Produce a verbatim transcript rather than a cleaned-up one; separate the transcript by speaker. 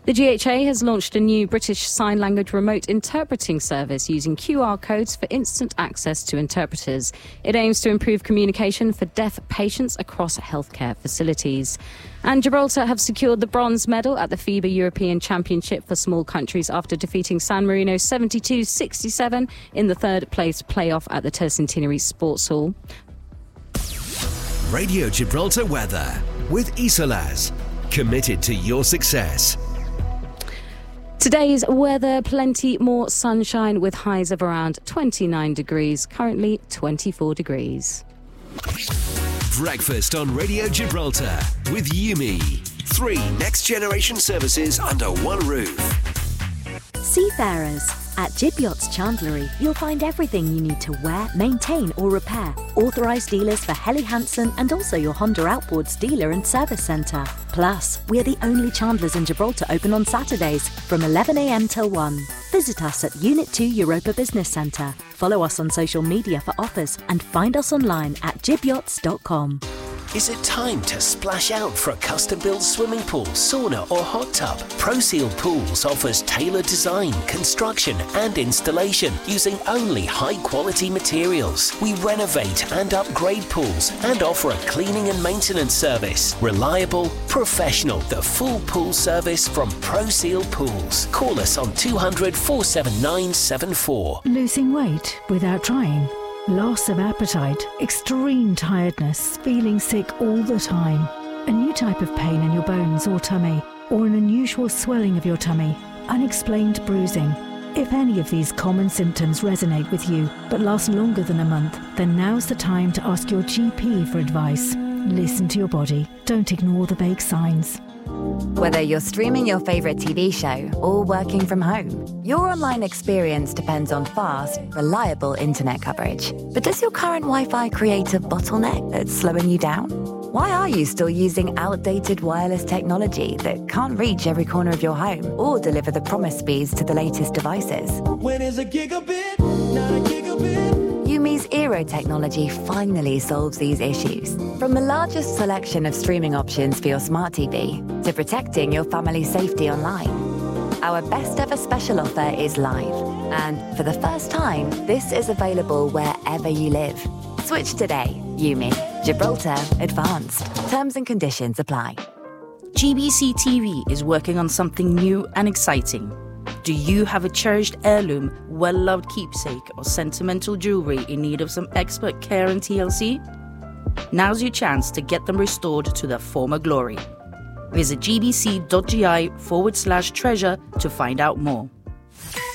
Speaker 1: The G H A has launched a new British Sign Language remote interpreting service using Q R codes for instant access to interpreters. It aims to improve communication for deaf patients across healthcare facilities. And Gibraltar have secured the bronze medal at the FIBA European Championship for small countries after defeating San Marino seventy-two sixty-seven in the third place playoff at the Tercentenary Sports Hall.
Speaker 2: Radio Gibraltar weather with Isolas. Committed to your success.
Speaker 1: Today's weather, plenty more sunshine with highs of around twenty-nine degrees, currently twenty-four degrees.
Speaker 2: Breakfast on Radio Gibraltar with Yumi. Three next generation services under one roof.
Speaker 3: Seafarers. At Jib Yachts Chandlery, you'll find everything you need to wear, maintain or repair. Authorised dealers for Helly Hansen and also your Honda Outboards dealer and service centre. Plus, we're the only Chandlers in Gibraltar open on Saturdays from eleven a m till one. Visit us at Unit two Europa Business Centre. Follow us on social media for offers and find us online at jib yachts dot com.
Speaker 4: Is it time to splash out for a custom-built swimming pool, sauna or hot tub? ProSeal Pools offers tailored design, construction and installation using only high-quality materials. We renovate and upgrade pools and offer a cleaning and maintenance service. Reliable, professional, the full pool service from ProSeal Pools. Call us on two hundred, four seven nine seven four.
Speaker 5: Losing weight without trying. Loss of appetite, extreme tiredness, feeling sick all the time, a new type of pain in your bones or tummy, or an unusual swelling of your tummy, unexplained bruising. If any of these common symptoms resonate with you but last longer than a month, then now's the time to ask your G P for advice. Listen to your body. Don't ignore the vague signs.
Speaker 6: Whether you're streaming your favourite T V show or working from home, your online experience depends on fast, reliable internet coverage. But does your current Wi-Fi create a bottleneck that's slowing you down? Why are you still using outdated wireless technology that can't reach every corner of your home or deliver the promised speeds to the latest devices?
Speaker 7: When is a gigabit, not a gigabit?
Speaker 6: Yumi's Eero technology finally solves these issues. From the largest selection of streaming options for your smart T V to protecting your family's safety online. Our best ever special offer is live. And for the first time, this is available wherever you live. Switch today. Yumi. Gibraltar Advanced. Terms and conditions apply.
Speaker 8: G B C T V is working on something new and exciting. Do you have a cherished heirloom, well-loved keepsake, or sentimental jewellery in need of some expert care and T L C? Now's your chance to get them restored to their former glory. Visit gbc.gi forward slash treasure to find out more.